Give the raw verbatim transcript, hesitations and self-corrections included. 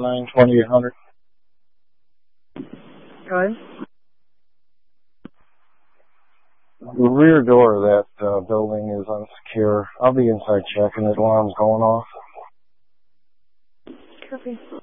one nine twenty-eight hundred. Go ahead. The rear door of that uh, building is unsecure. I'll be inside checking it while I'm going off. Copy.